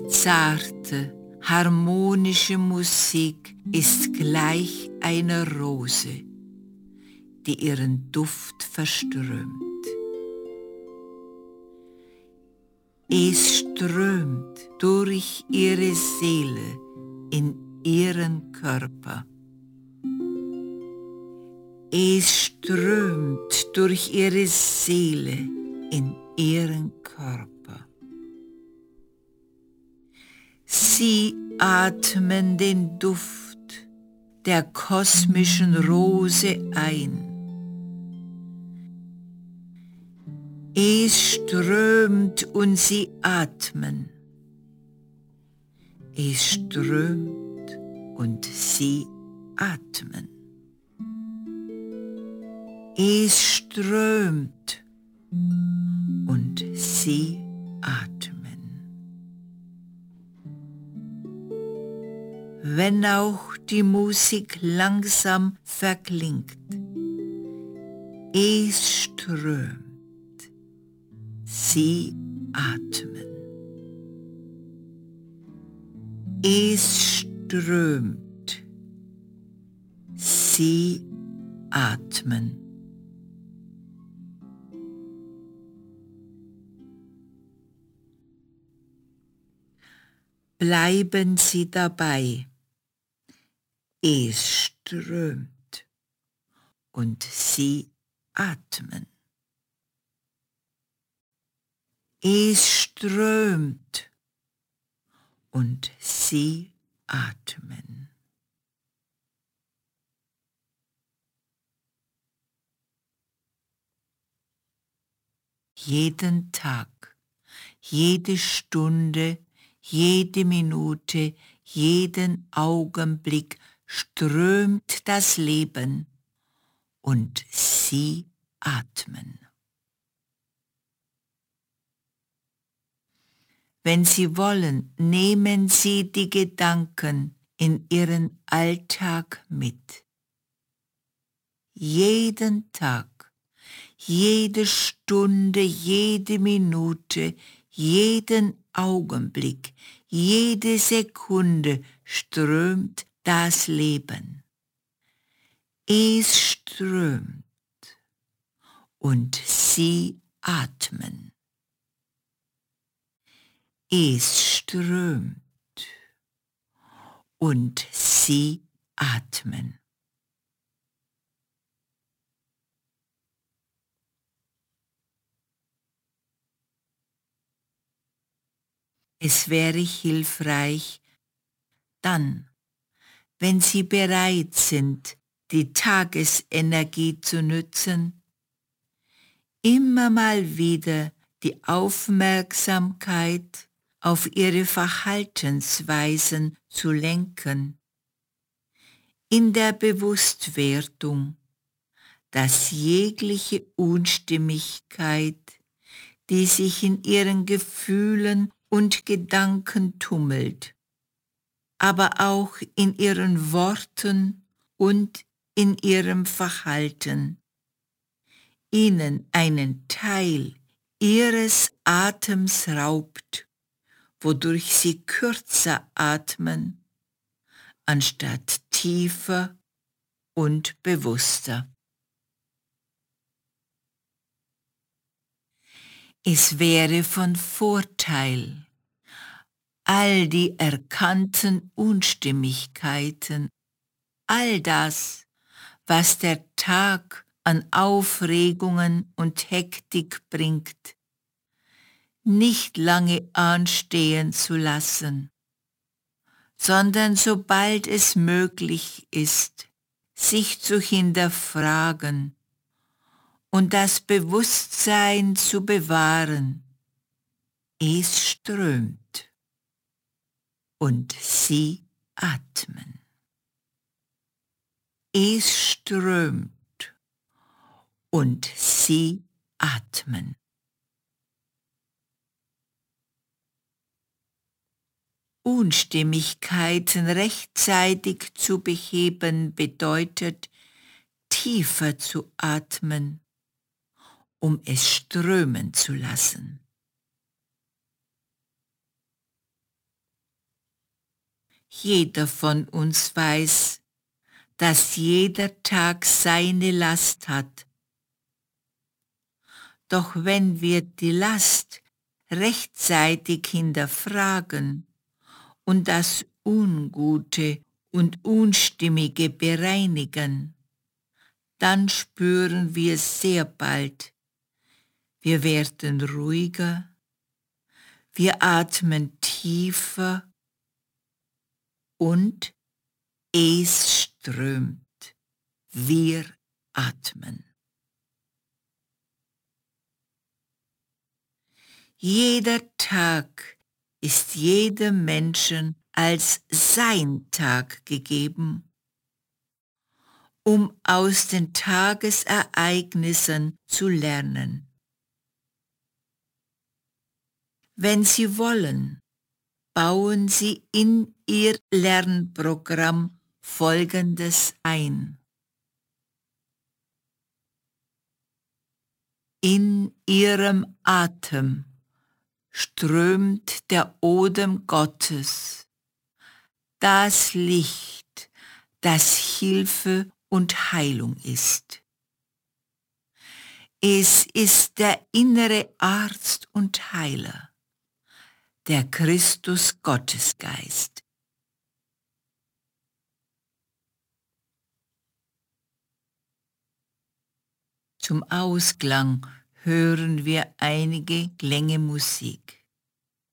Die zarte, harmonische Musik ist gleich einer Rose, die ihren Duft verströmt. Es strömt durch ihre Seele in ihren Körper. Es strömt durch ihre Seele in ihren Körper. Sie atmen den Duft der kosmischen Rose ein. Es strömt und sie atmen. Es strömt und sie atmen. Es strömt und sie atmen. Wenn auch die Musik langsam verklingt, es strömt, sie atmen. Es strömt, sie atmen. Bleiben Sie dabei. Es strömt und Sie atmen. Es strömt und Sie atmen. Jeden Tag, jede Stunde, jede Minute, jeden Augenblick strömt das Leben und Sie atmen. Wenn Sie wollen, nehmen Sie die Gedanken in Ihren Alltag mit. Jeden Tag, jede Stunde, jede Minute, jeden Augenblick, jede Sekunde strömt das Leben. Es strömt und Sie atmen. Es strömt und Sie atmen. Es wäre hilfreich, dann, wenn Sie bereit sind, die Tagesenergie zu nützen, immer mal wieder die Aufmerksamkeit auf Ihre Verhaltensweisen zu lenken, in der Bewusstwerdung, dass jegliche Unstimmigkeit, die sich in Ihren Gefühlen und Gedanken tummelt, aber auch in Ihren Worten und in Ihrem Verhalten, Ihnen einen Teil Ihres Atems raubt, wodurch Sie kürzer atmen, anstatt tiefer und bewusster. Es wäre von Vorteil, all die erkannten Unstimmigkeiten, all das, was der Tag an Aufregungen und Hektik bringt, nicht lange anstehen zu lassen, sondern sobald es möglich ist, sich zu hinterfragen und das Bewusstsein zu bewahren. Es strömt und Sie atmen. Es strömt und Sie atmen. Unstimmigkeiten rechtzeitig zu beheben bedeutet, tiefer zu atmen, um es strömen zu lassen. Jeder von uns weiß, dass jeder Tag seine Last hat. Doch wenn wir die Last rechtzeitig hinterfragen und das Ungute und Unstimmige bereinigen, dann spüren wir sehr bald, wir werden ruhiger, wir atmen tiefer und es strömt. Wir atmen. Jeder Tag ist jedem Menschen als sein Tag gegeben, um aus den Tagesereignissen zu lernen. Wenn Sie wollen, bauen Sie in Ihr Lernprogramm Folgendes ein. In Ihrem Atem strömt der Odem Gottes, das Licht, das Hilfe und Heilung ist. Es ist der innere Arzt und Heiler, der Christus Gottesgeist. Zum Ausklang hören wir einige Klänge Musik.